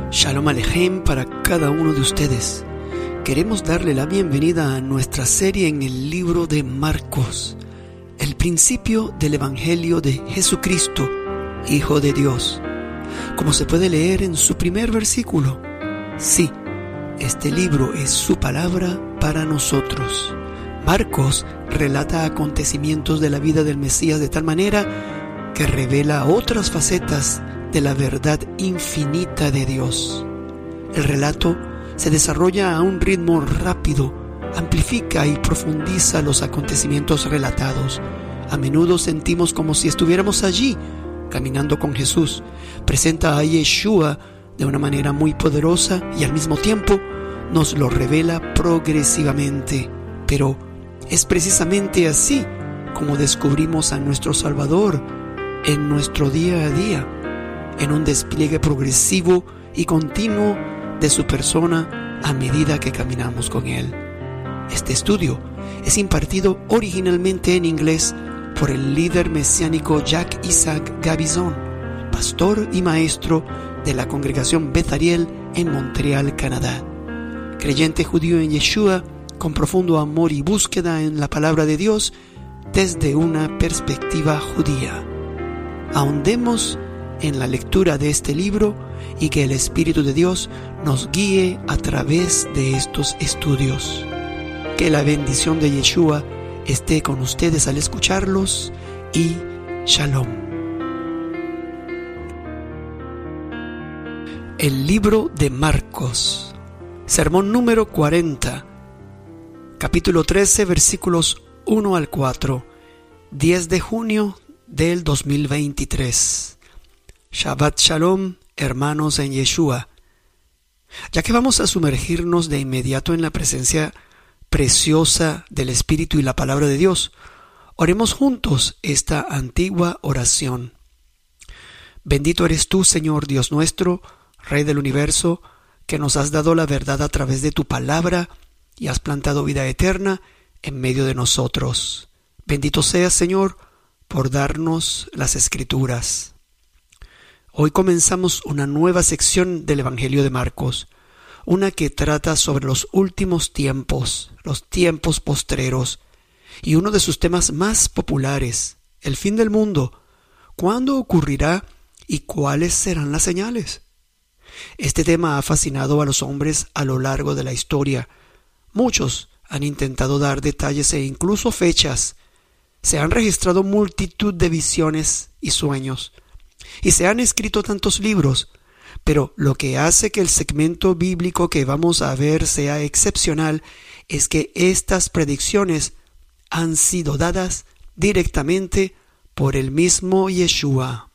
Shalom Alejem para cada uno de ustedes. Queremos darle la bienvenida a nuestra serie en el libro de Marcos, el principio del Evangelio de Jesucristo, Hijo de Dios. Como se puede leer en su primer versículo, sí, este libro es su palabra para nosotros. Marcos relata acontecimientos de la vida del Mesías de tal manera que revela otras facetas de la verdad infinita de Dios. El relato se desarrolla a un ritmo rápido, amplifica y profundiza los acontecimientos relatados. A menudo sentimos como si estuviéramos allí, caminando con Jesús. Presenta a Yeshua de una manera muy poderosa y al mismo tiempo nos lo revela progresivamente. Pero es precisamente así como descubrimos a nuestro Salvador en nuestro día a día, en un despliegue progresivo y continuo de su persona a medida que caminamos con Él. Este estudio es impartido originalmente en inglés por el líder mesiánico Jack Isaac Gabizon, pastor y maestro de la congregación Beth Ariel en Montreal, Canadá. Creyente judío en Yeshua, con profundo amor y búsqueda en la palabra de Dios desde una perspectiva judía. Ahondemos en la lectura de este libro y que el Espíritu de Dios nos guíe a través de estos estudios. Que la bendición de Yeshua esté con ustedes al escucharlos y Shalom. El libro de Marcos, sermón número 40, capítulo 13, versículos 1 al 4, 10 de junio del 2023. Shabbat Shalom, hermanos en Yeshua. Ya que vamos a sumergirnos de inmediato en la presencia preciosa del Espíritu y la palabra de Dios, oremos juntos esta antigua oración. Bendito eres tú, Señor Dios nuestro, Rey del universo, que nos has dado la verdad a través de tu palabra y has plantado vida eterna en medio de nosotros. Bendito seas, Señor, por darnos las Escrituras. Hoy comenzamos una nueva sección del Evangelio de Marcos, una que trata sobre los últimos tiempos, los tiempos postreros, y uno de sus temas más populares, el fin del mundo. ¿Cuándo ocurrirá y cuáles serán las señales? Este tema ha fascinado a los hombres a lo largo de la historia. Muchos han intentado dar detalles e incluso fechas. Se han registrado multitud de visiones y sueños. Y se han escrito tantos libros, pero lo que hace que el segmento bíblico que vamos a ver sea excepcional es que estas predicciones han sido dadas directamente por el mismo Yeshua.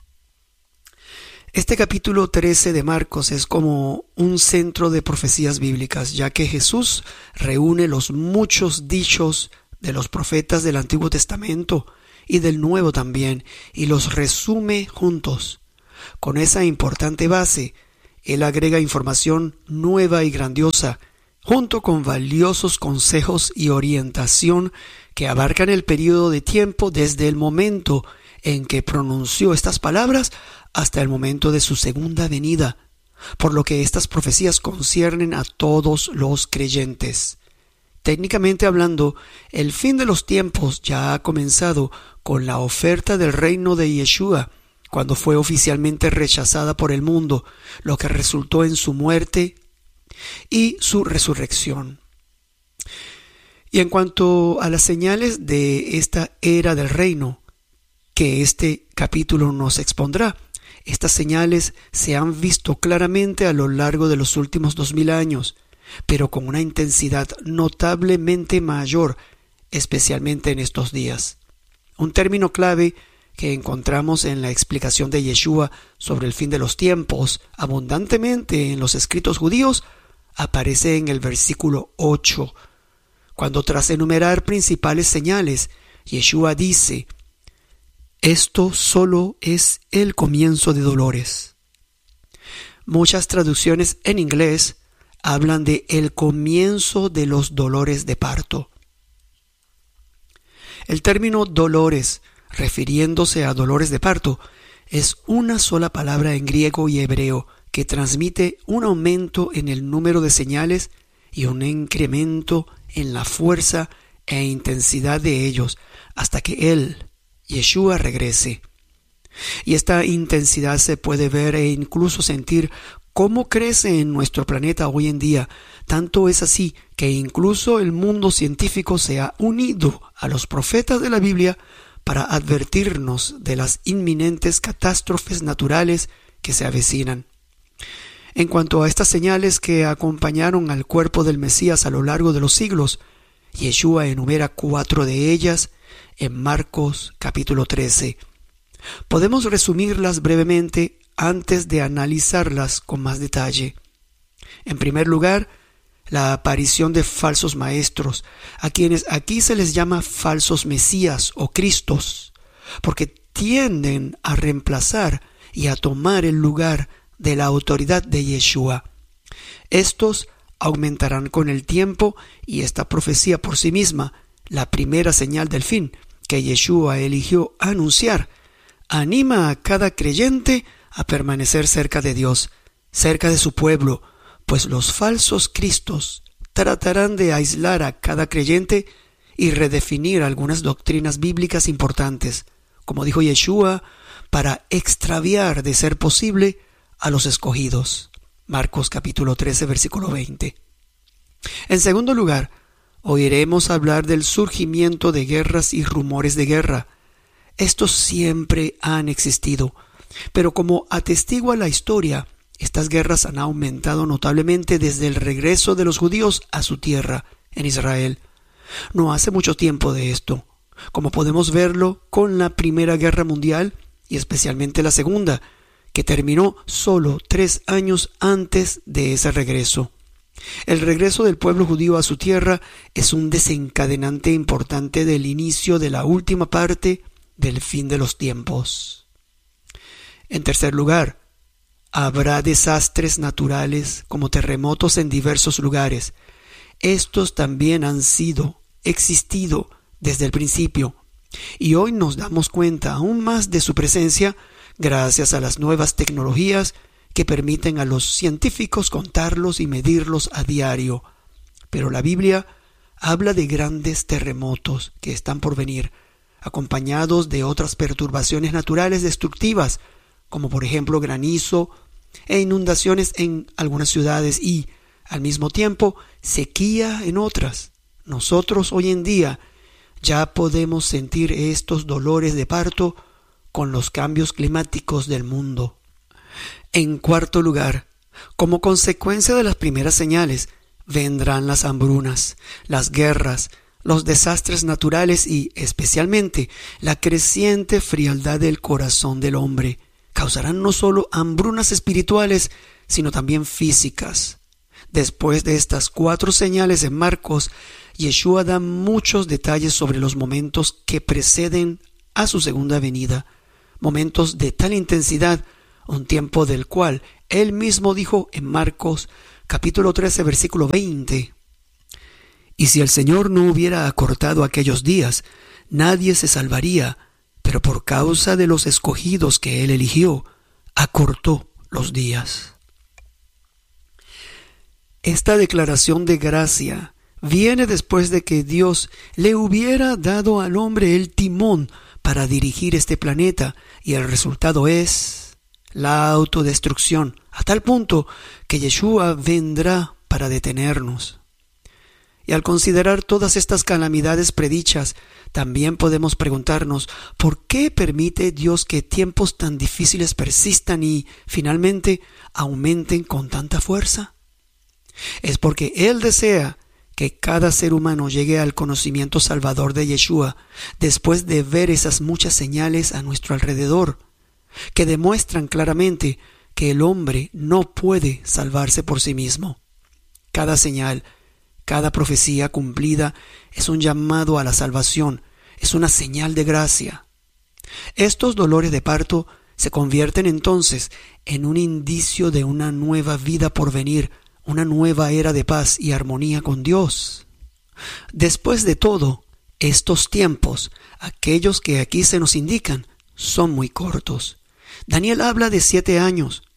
Este capítulo 13 de Marcos es como un centro de profecías bíblicas, ya que Jesús reúne los muchos dichos de los profetas del Antiguo Testamento y del Nuevo también, y los resume juntos. Con esa importante base, Él agrega información nueva y grandiosa, junto con valiosos consejos y orientación que abarcan el periodo de tiempo desde el momento en que pronunció estas palabras hasta el momento de su segunda venida, por lo que estas profecías conciernen a todos los creyentes. Técnicamente hablando, el fin de los tiempos ya ha comenzado con la oferta del reino de Yeshua, cuando fue oficialmente rechazada por el mundo, lo que resultó en su muerte y su resurrección. Y en cuanto a las señales de esta era del reino, que este capítulo nos expondrá, estas señales se han visto claramente a lo largo de los últimos 2000 años, pero con una intensidad notablemente mayor, especialmente en estos días. Un término clave que encontramos en la explicación de Yeshua sobre el fin de los tiempos, abundantemente en los escritos judíos, aparece en el versículo 8, cuando tras enumerar principales señales, Yeshua dice: esto solo es el comienzo de dolores. Muchas traducciones en inglés hablan de el comienzo de los dolores de parto. El término dolores, refiriéndose a dolores de parto, es una sola palabra en griego y hebreo que transmite un aumento en el número de señales y un incremento en la fuerza e intensidad de ellos hasta que Él, Yeshua, regrese. Y esta intensidad se puede ver e incluso sentir cómo crece en nuestro planeta hoy en día. Tanto es así que incluso el mundo científico se ha unido a los profetas de la Biblia para advertirnos de las inminentes catástrofes naturales que se avecinan. En cuanto a estas señales que acompañaron al cuerpo del Mesías a lo largo de los siglos, Yeshua enumera 4 de ellas en Marcos capítulo 13. Podemos resumirlas brevemente antes de analizarlas con más detalle. En primer lugar, la aparición de falsos maestros, a quienes aquí se les llama falsos mesías o cristos, porque tienden a reemplazar y a tomar el lugar de la autoridad de Yeshua. Estos aumentarán con el tiempo y esta profecía por sí misma, la primera señal del fin que Yeshua eligió anunciar, anima a cada creyente a permanecer cerca de Dios, cerca de su pueblo, pues los falsos cristos tratarán de aislar a cada creyente y redefinir algunas doctrinas bíblicas importantes, como dijo Yeshua, para extraviar, de ser posible, a los escogidos. Marcos capítulo 13, versículo 20. En segundo lugar, oiremos hablar del surgimiento de guerras y rumores de guerra. Estos siempre han existido, pero como atestigua la historia, estas guerras han aumentado notablemente desde el regreso de los judíos a su tierra, en Israel. No hace mucho tiempo de esto, como podemos verlo con la Primera Guerra Mundial y especialmente la Segunda, que terminó solo 3 años antes de ese regreso. El regreso del pueblo judío a su tierra es un desencadenante importante del inicio de la última parte del fin de los tiempos. En tercer lugar, habrá desastres naturales como terremotos en diversos lugares. Estos también han existido desde el principio, y hoy nos damos cuenta aún más de su presencia gracias a las nuevas tecnologías que permiten a los científicos contarlos y medirlos a diario. Pero la Biblia habla de grandes terremotos que están por venir, acompañados de otras perturbaciones naturales destructivas, como por ejemplo granizo e inundaciones en algunas ciudades y, al mismo tiempo, sequía en otras. Nosotros hoy en día ya podemos sentir estos dolores de parto con los cambios climáticos del mundo. En cuarto lugar, como consecuencia de las primeras señales, vendrán las hambrunas, las guerras, los desastres naturales y, especialmente, la creciente frialdad del corazón del hombre. Causarán no solo hambrunas espirituales, sino también físicas. Después de estas 4 señales en Marcos, Yeshua da muchos detalles sobre los momentos que preceden a su segunda venida, momentos de tal intensidad, un tiempo del cual él mismo dijo en Marcos capítulo 13, versículo 20: «Y si el Señor no hubiera acortado aquellos días, nadie se salvaría, pero por causa de los escogidos que Él eligió, acortó los días». Esta declaración de gracia viene después de que Dios le hubiera dado al hombre el timón para dirigir este planeta, y el resultado es la autodestrucción, a tal punto que Yeshua vendrá para detenernos. Y al considerar todas estas calamidades predichas, también podemos preguntarnos ¿por qué permite Dios que tiempos tan difíciles persistan y, finalmente, aumenten con tanta fuerza? Es porque Él desea que cada ser humano llegue al conocimiento salvador de Yeshua después de ver esas muchas señales a nuestro alrededor, que demuestran claramente que el hombre no puede salvarse por sí mismo. Cada señal, cada profecía cumplida es un llamado a la salvación, es una señal de gracia. Estos dolores de parto se convierten entonces en un indicio de una nueva vida por venir, una nueva era de paz y armonía con Dios. Después de todo, estos tiempos, aquellos que aquí se nos indican, son muy cortos. Daniel habla de 7 años.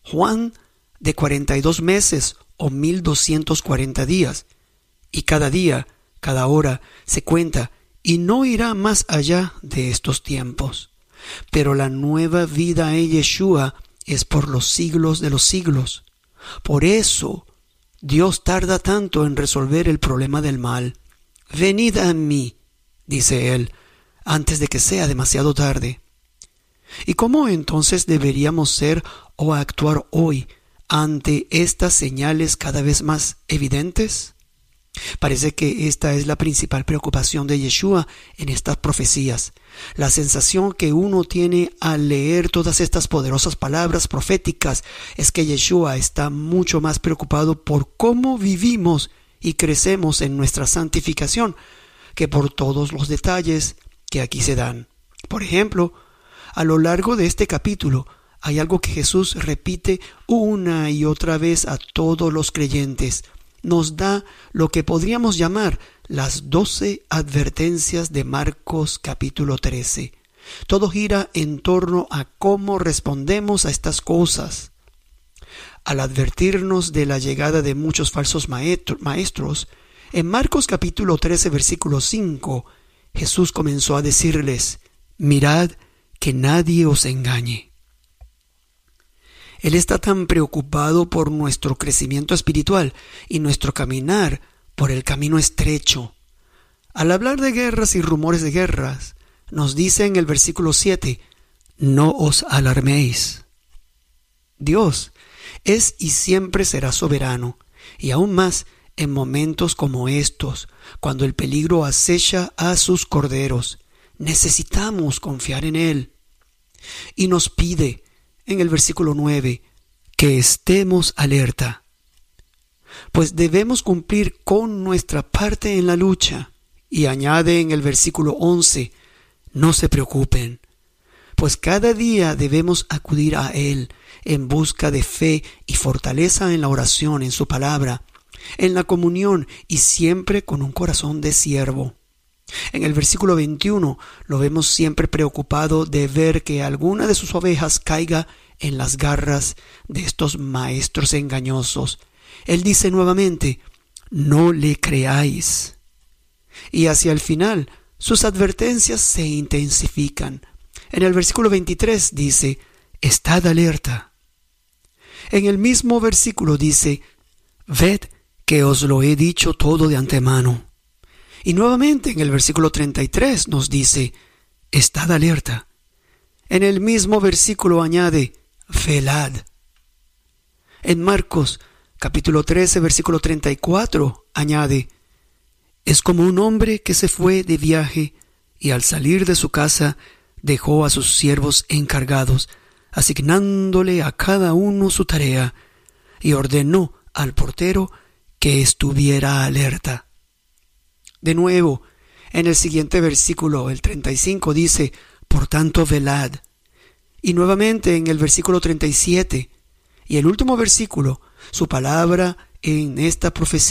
Juan de 42 meses o 1240 días. Y cada día, cada hora se cuenta y no irá más allá de estos tiempos. Pero la nueva vida en Yeshua es por los siglos de los siglos. Por eso Dios tarda tanto en resolver el problema del mal. Venid a mí, dice Él, antes de que sea demasiado tarde. ¿Y cómo entonces deberíamos ser o actuar hoy ante estas señales cada vez más evidentes? Parece que esta es la principal preocupación de Yeshua en estas profecías. La sensación que uno tiene al leer todas estas poderosas palabras proféticas es que Yeshua está mucho más preocupado por cómo vivimos y crecemos en nuestra santificación que por todos los detalles que aquí se dan. Por ejemplo, a lo largo de este capítulo hay algo que Jesús repite una y otra vez a todos los creyentes. Nos da lo que podríamos llamar las 12 advertencias de Marcos capítulo 13. Todo gira en torno a cómo respondemos a estas cosas. Al advertirnos de la llegada de muchos falsos maestros, en Marcos capítulo 13 versículo 5, Jesús comenzó a decirles: mirad que nadie os engañe. Él está tan preocupado por nuestro crecimiento espiritual y nuestro caminar por el camino estrecho. Al hablar de guerras y rumores de guerras, nos dice en el versículo 7, no os alarméis. Dios es y siempre será soberano, y aún más en momentos como estos, cuando el peligro acecha a sus corderos. Necesitamos confiar en Él. Y nos pide en el versículo 9 que estemos alerta, pues debemos cumplir con nuestra parte en la lucha. Y añade en el versículo 11, no se preocupen, pues cada día debemos acudir a Él en busca de fe y fortaleza en la oración, en su palabra, en la comunión y siempre con un corazón de siervo. En el versículo 21 lo vemos siempre preocupado de ver que alguna de sus ovejas caiga en las garras de estos maestros engañosos. Él dice nuevamente, no le creáis. Y hacia el final, sus advertencias se intensifican. En el versículo 23 dice, estad alerta. En el mismo versículo dice, ved que os lo he dicho todo de antemano. Y nuevamente en el versículo 33 nos dice, estad alerta. En el mismo versículo añade, velad. En Marcos capítulo 13 versículo 34 añade, es como un hombre que se fue de viaje y al salir de su casa dejó a sus siervos encargados, asignándole a cada uno su tarea, y ordenó al portero que estuviera alerta. De nuevo, en el siguiente versículo, el 35, dice, por tanto velad. Y nuevamente en el versículo 37, y el último versículo, su palabra en esta profecía